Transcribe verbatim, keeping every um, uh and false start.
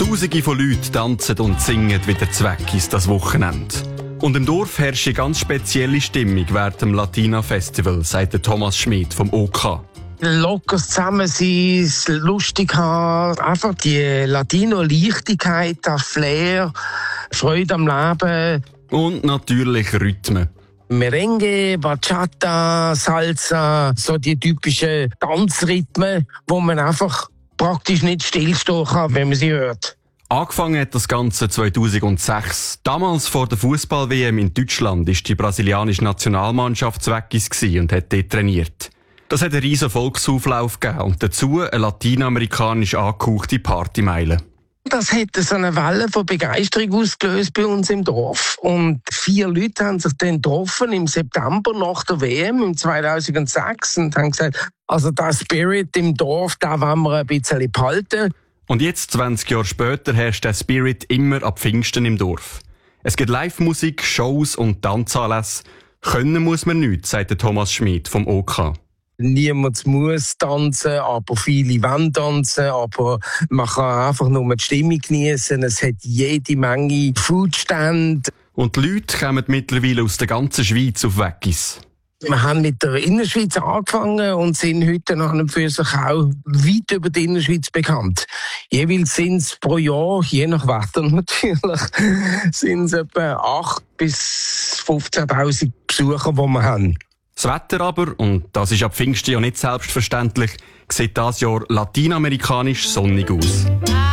Tausende von Leuten tanzen und singen wieder zu Weggis das Wochenende. Und im Dorf herrscht eine ganz spezielle Stimmung während dem Latina-Festival, sagt der Thomas Schmid vom O K. Locker zusammen sein, lustig haben, einfach die Latino-Leichtigkeit, der Flair, Freude am Leben. Und natürlich Rhythmen. Merengue, Bachata, Salsa, so die typischen Tanzrhythmen, wo man einfach praktisch nicht stillstehen kann, wenn man sie hört. Angefangen hat das Ganze zweitausendsechs. Damals vor der Fußball-W M in Deutschland ist die brasilianische Nationalmannschaft zu Weggis und hat dort trainiert. Das hat einen riesen Volksauflauf gegeben und dazu eine lateinamerikanisch angehauchte Partymeile. Das hat so eine Welle von Begeisterung ausgelöst bei uns im Dorf. Und vier Leute haben sich dann getroffen im September nach der W M im zweitausendsechs und haben gesagt, also der Spirit im Dorf, da wollen wir ein bisschen behalten. Und jetzt, zwanzig Jahre später, herrscht der Spirit immer ab Pfingsten im Dorf. Es gibt Live-Musik, Shows und Tanzanlässe. Können muss man nichts, sagt der Thomas Schmid vom O K. Niemand muss tanzen, aber viele wollen tanzen, aber man kann einfach nur die Stimmung genießen. Es hat jede Menge Foodstände. Und die Leute kommen mittlerweile aus der ganzen Schweiz auf Weggis. Wir haben mit der Innerschweiz angefangen und sind heute nach und für sich auch weit über die Innerschweiz bekannt. Jeweils sind es pro Jahr, je nach Wetter natürlich, sind es etwa acht bis fünfzehntausend Besucher, die wir haben. Das Wetter aber, und das ist ab Pfingsten ja nicht selbstverständlich, sieht dieses Jahr lateinamerikanisch sonnig aus.